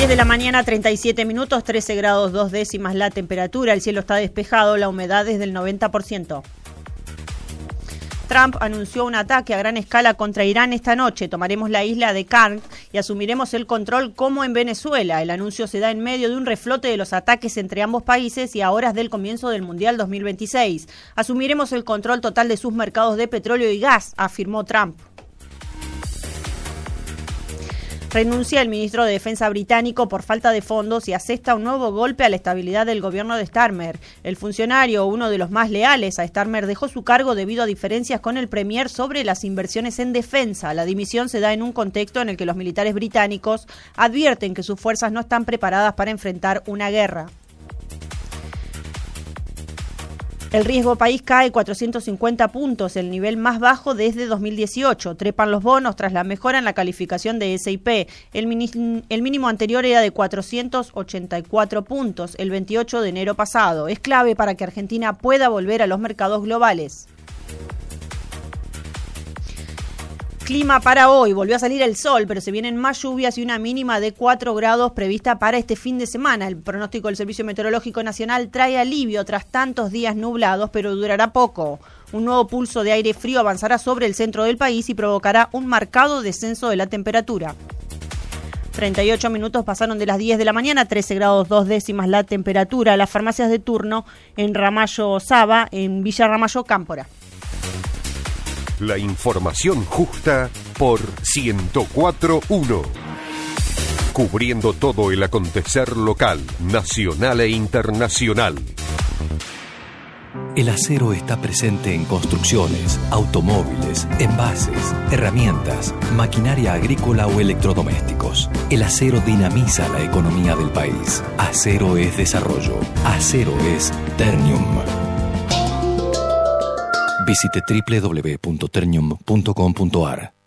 10 de la mañana, 37 minutos, 13 grados 2 décimas la temperatura, el cielo está despejado, la humedad es del 90%. Trump anunció un ataque a gran escala contra Irán esta noche. Tomaremos la isla de Kark y asumiremos el control como en Venezuela. El anuncio se da en medio de un reflote de los ataques entre ambos países y a horas del comienzo del Mundial 2026. Asumiremos el control total de sus mercados de petróleo y gas, afirmó Trump. Renuncia el ministro de Defensa británico por falta de fondos y asesta un nuevo golpe a la estabilidad del gobierno de Starmer. El funcionario, uno de los más leales a Starmer, dejó su cargo debido a diferencias con el premier sobre las inversiones en defensa. La dimisión se da en un contexto en el que los militares británicos advierten que sus fuerzas no están preparadas para enfrentar una guerra. El riesgo país cae 450 puntos, el nivel más bajo desde 2018. Trepan los bonos tras la mejora en la calificación de S&P. El mínimo anterior era de 484 puntos, el 28 de enero pasado. Es clave para que Argentina pueda volver a los mercados globales. Clima para hoy, volvió a salir el sol, pero se vienen más lluvias y una mínima de 4 grados prevista para este fin de semana. El pronóstico del Servicio Meteorológico Nacional trae alivio tras tantos días nublados, pero durará poco. Un nuevo pulso de aire frío avanzará sobre el centro del país y provocará un marcado descenso de la temperatura. 38 minutos pasaron de las 10 de la mañana, 13 grados 2 décimas la temperatura. Las farmacias de turno en Ramallo Saba, en Villa Ramallo Cámpora. La información justa por 104.1. Cubriendo todo el acontecer local, nacional e internacional. El acero está presente en construcciones, automóviles, envases, herramientas, maquinaria agrícola o electrodomésticos. El acero dinamiza la economía del país. Acero es desarrollo. Acero es Ternium. Visite www.ternium.com.ar.